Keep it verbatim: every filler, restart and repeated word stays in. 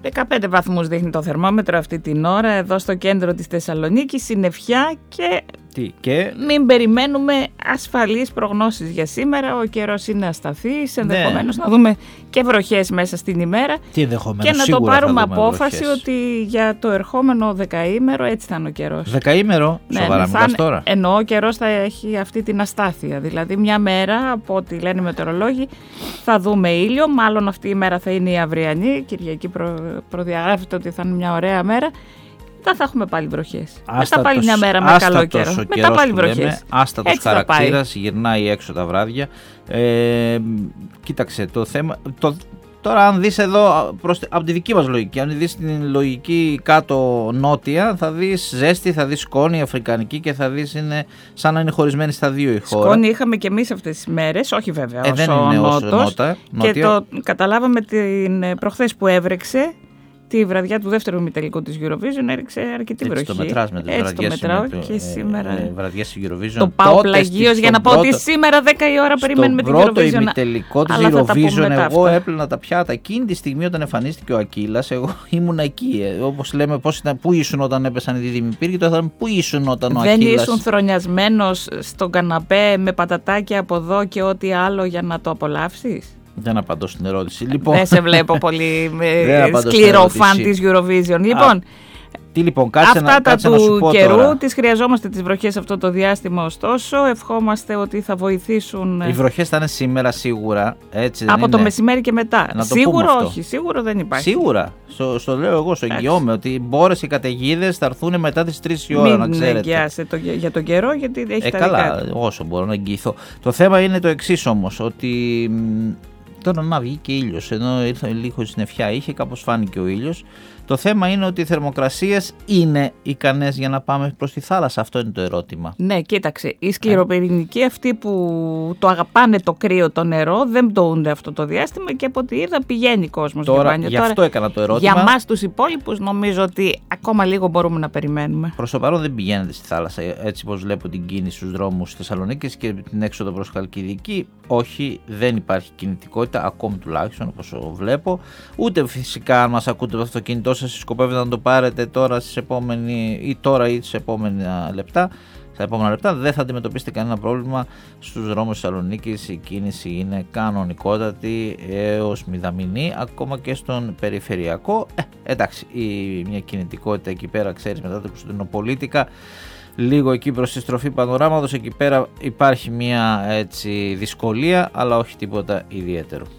δεκαπέντε βαθμούς δείχνει το θερμόμετρο αυτή την ώρα εδώ στο κέντρο της Θεσσαλονίκης, συννεφιά και, Τι, και... μην περιμένουμε ασφαλείς προγνώσεις για σήμερα. Ο καιρός είναι ασταθής, ενδεχομένως ναι. να δούμε και βροχές μέσα στην ημέρα. Τι και να το πάρουμε απόφαση βροχές. Ότι για το ερχόμενο δεκαήμερο έτσι θα είναι ο καιρός. Δεκαήμερο, ναι, σοβαρά ναι, μιλάς τώρα. Εννοώ ο καιρός θα έχει αυτή την αστάθεια. Δηλαδή μια μέρα, από ό,τι λένε οι μετεωρολόγοι, θα δούμε ήλιο. Μάλλον αυτή η μέρα θα είναι η αυριανή. Κυριακή προ, προδιαγράφεται ότι θα είναι μια ωραία μέρα. Μετά θα έχουμε πάλι βροχές. Μετά πάλι μια μέρα με καλό καιρό. Μετά πάλι βροχές. Άστατος χαρακτήρας, γυρνάει έξω τα βράδια. Ε, κοίταξε το θέμα. Το, τώρα, αν δεις εδώ προς, από τη δική μας λογική, αν δεις την λογική κάτω νότια, θα δεις ζέστη, θα δεις σκόνη αφρικανική και θα δεις είναι σαν να είναι χωρισμένη στα δύο η χώρα. Σκόνη είχαμε και εμείς αυτές τις μέρες, όχι βέβαια ε, όσο δεν είναι όσο νότος. Νότα, και το καταλάβαμε την προχθές που έβρεξε. Τη βραδιά του δεύτερου ημιτελικού της Eurovision έριξε αρκετή βροχή. Έτσι το μετράς με τις Έτσι το μετράω και σήμερα. Ε, βραδιές της Eurovision. Το πάω πλαγίως για να πω πρώτο, ότι σήμερα δέκα η ώρα περιμένουμε την Eurovision. Στο πρώτο ημιτελικό της Eurovision εγώ έπλαινα τα πιάτα. Εκείνη τη στιγμή όταν εμφανίστηκε ο Ακύλας, εγώ ήμουν εκεί. Ε, όπως λέμε, πώς ήταν, πού ήσουν όταν έπεσαν οι δίδυμοι πύργοι, τώρα θα πού ήσουν όταν ο Δεν Ακύλας. Δεν ήσουν θρονιασμένος στον καναπέ με πατατάκια από εδώ και ό,τι άλλο για να το απολαύσεις. Δεν απαντώ στην ερώτηση. Λοιπόν, δεν σε βλέπω πολύ σκληρό φαν της Eurovision. Λοιπόν, Α, τι λοιπόν, κάτσε αυτά να, τα κάτσε του να σου πω καιρού, τώρα. τις χρειαζόμαστε τις βροχές αυτό το διάστημα, ωστόσο. Ευχόμαστε ότι θα βοηθήσουν. Οι βροχές θα είναι σήμερα σίγουρα. Έτσι δεν από είναι. Το μεσημέρι και μετά. Να Σίγουρο όχι, σίγουρο δεν υπάρχει. Σίγουρα. Στο, στο λέω εγώ, στο εγγυώμαι ότι μπόρες και καταιγίδες θα έρθουν μετά τις τρεις η ώρα, Μην να ξέρετε. Μην εγγυάσαι το, για τον καιρό, γιατί έχει ε, τα καλά, δικά του. Όσο μπορώ να εγγυηθώ. Το θέμα είναι το εξής όμως, ότι τώρα να βγει και ήλιος, ενώ ήρθε λίγο συννεφιά, είχε κάπως φάνηκε ο ήλιος. Το θέμα είναι ότι οι θερμοκρασίες είναι ικανές για να πάμε προς τη θάλασσα. Αυτό είναι το ερώτημα. Ναι, κοίταξε. Οι σκληροπυρηνικοί αυτοί που το αγαπάνε το κρύο, το νερό, δεν πτωούνται αυτό το διάστημα και από ό,τι είδα πηγαίνει κόσμος τώρα, για μπάνιο. Γι' αυτό τώρα, έκανα το ερώτημα. Για μας τους υπόλοιπους νομίζω ότι ακόμα λίγο μπορούμε να περιμένουμε. Προς το παρόν δεν πηγαίνετε στη θάλασσα. Έτσι πως βλέπω την κίνηση στους δρόμους της Θεσσαλονίκης και την έξοδο προς Χαλκιδική. Όχι, δεν υπάρχει κινητικότητα, ακόμη τουλάχιστον όπως βλέπω. Ούτε φυσικά αν μας ακούτε το αυτοκίνητό σας, σκοπεύετε να το πάρετε τώρα στις επόμενη, ή τώρα ή στις επόμενα λεπτά, στα επόμενα λεπτά δεν θα αντιμετωπίσετε κανένα πρόβλημα στους δρόμους της Θεσσαλονίκης. Η κίνηση είναι κανονικότατη έως μηδαμινή, ακόμα και στον περιφερειακό. Ε, εντάξει, η, μια κινητικότητα εκεί πέρα, ξέρεις, μετά το Κωνσταντινοπολίτικα, λίγο εκεί προς τη στροφή Πανοράματος, εκεί πέρα υπάρχει μια έτσι δυσκολία, αλλά όχι τίποτα ιδιαίτερο.